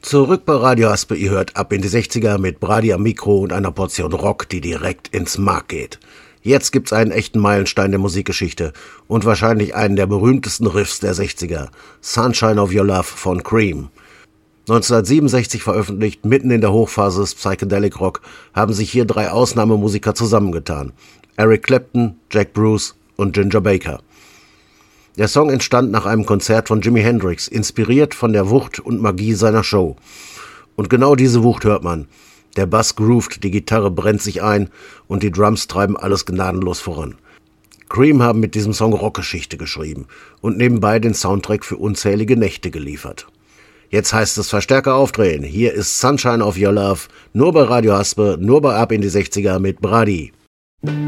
Zurück bei Radio Haspe, ihr hört ab in die 60er mit Brady am Mikro und einer Portion Rock, die direkt ins Mark geht. Jetzt gibt's einen echten Meilenstein der Musikgeschichte und wahrscheinlich einen der berühmtesten Riffs der 60er, Sunshine of Your Love von Cream. 1967 veröffentlicht, mitten in der Hochphase des Psychedelic Rock, haben sich hier 3 Ausnahmemusiker zusammengetan. Eric Clapton, Jack Bruce und Ginger Baker. Der Song entstand nach einem Konzert von Jimi Hendrix, inspiriert von der Wucht und Magie seiner Show. Und genau diese Wucht hört man. Der Bass groovt, die Gitarre brennt sich ein und die Drums treiben alles gnadenlos voran. Cream haben mit diesem Song Rockgeschichte geschrieben und nebenbei den Soundtrack für unzählige Nächte geliefert. Jetzt heißt es Verstärker aufdrehen. Hier ist Sunshine of Your Love, nur bei Radio Haspe, nur bei Ab in die 60er mit Brady.